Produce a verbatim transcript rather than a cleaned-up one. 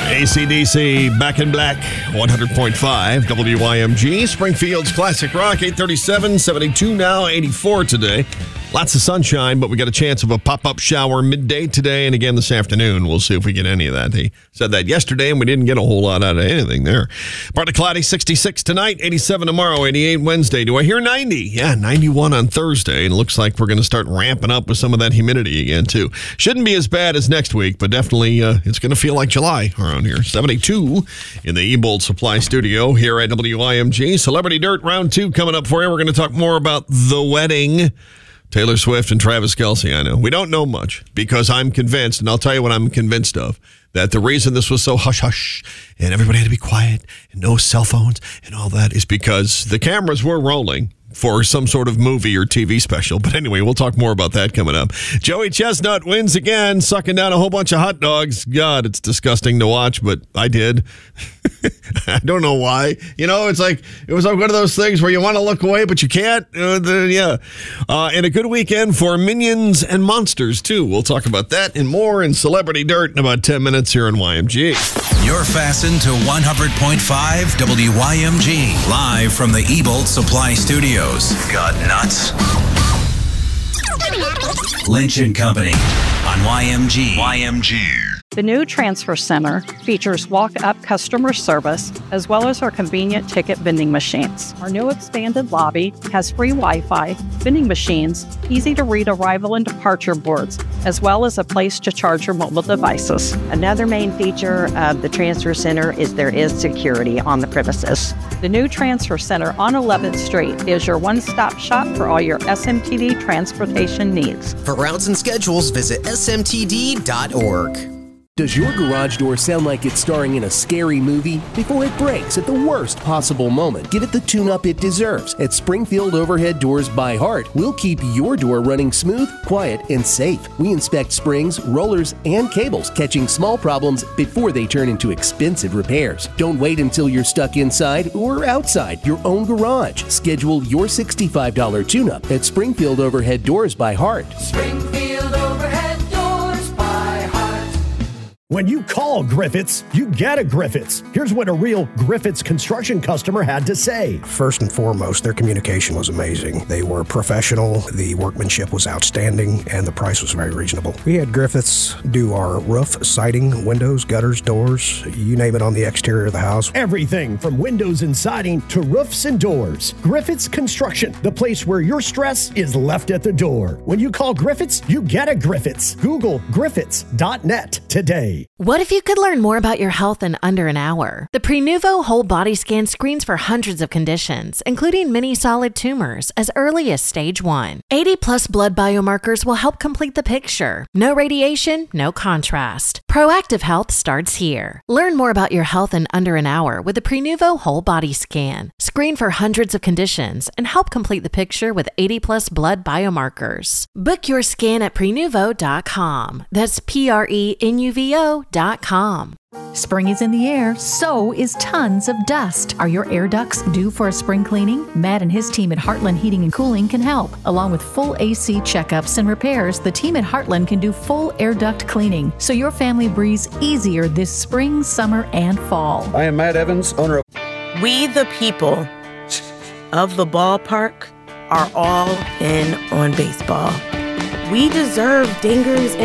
A C D C, Back in Black, one hundred point five W Y M G. Springfield's Classic Rock, eight thirty-seven, seventy-two now, eighty-four today. Lots of sunshine, but we got a chance of a pop-up shower midday today and again this afternoon. We'll see if we get any of that. They said that yesterday, and we didn't get a whole lot out of anything there. Partly cloudy, sixty-six tonight, eighty-seven tomorrow, eighty-eight Wednesday. Do I hear ninety? Yeah, ninety-one on Thursday. And it looks like we're going to start ramping up with some of that humidity again, too. Shouldn't be as bad as next week, but definitely uh, it's going to feel like July around here. seventy-two in the Ebold Supply Studio here at W I M G. Celebrity Dirt Round two coming up for you. We're going to talk more about the wedding. Taylor Swift and Travis Kelce, I know. We don't know much because I'm convinced, and I'll tell you what I'm convinced of, that the reason this was so hush-hush and everybody had to be quiet and no cell phones and all that is because the cameras were rolling for some sort of movie or T V special. But anyway, we'll talk more about that coming up. Joey Chestnut wins again, sucking down a whole bunch of hot dogs. God, it's disgusting to watch, but I did. I don't know why. You know, it's like, it was like one of those things where you want to look away, but you can't. Uh, the, yeah. Uh, and a good weekend for Minions and Monsters, too. We'll talk about that and more in Celebrity Dirt in about ten minutes here on Y M G. You're fastened to one hundred point five W Y M G, live from the Ebold Supply Studios. Got nuts? Lynch and Company on Y M G. Y M G. The new Transfer Center features walk-up customer service as well as our convenient ticket vending machines. Our new expanded lobby has free Wi-Fi, vending machines, easy-to-read arrival and departure boards, as well as a place to charge your mobile devices. Another main feature of the Transfer Center is there is security on the premises. The new Transfer Center on eleventh Street is your one-stop shop for all your S M T D transportation needs. For routes and schedules, visit S M T D dot org. Does your garage door sound like it's starring in a scary movie? Before it breaks at the worst possible moment, give it the tune-up it deserves. At Springfield Overhead Doors by Heart, we'll keep your door running smooth, quiet, and safe. We inspect springs, rollers, and cables, catching small problems before they turn into expensive repairs. Don't wait until you're stuck inside or outside your own garage. Schedule your sixty-five dollars tune-up at Springfield Overhead Doors by Heart. Springfield Overhead Doors by Heart. When you call Griffiths, you get a Griffiths. Here's what a real Griffiths construction customer had to say. First and foremost, their communication was amazing. They were professional, the workmanship was outstanding, and the price was very reasonable. We had Griffiths do our roof, siding, windows, gutters, doors, you name it on the exterior of the house. Everything from windows and siding to roofs and doors. Griffiths Construction, the place where your stress is left at the door. When you call Griffiths, you get a Griffiths. Google griffiths dot net today. What if you could learn more about your health in under an hour? The Prenuvo Whole Body Scan screens for hundreds of conditions, including many solid tumors, as early as stage one. eighty plus blood biomarkers will help complete the picture. No radiation, no contrast. Proactive health starts here. Learn more about your health in under an hour with the Prenuvo Whole Body Scan. Screen for hundreds of conditions and help complete the picture with eighty plus blood biomarkers. Book your scan at prenuvo dot com. That's P R E N U V O dot com. Spring is in the air, so is tons of dust. Are your air ducts due for a spring cleaning? Matt and his team at Heartland Heating and Cooling can help. Along with full A C checkups and repairs, the team at Heartland can do full air duct cleaning, so your family breathes easier this spring, summer, and fall. I am Matt Evans, owner of... We the people of the ballpark are all in on baseball. We deserve dingers and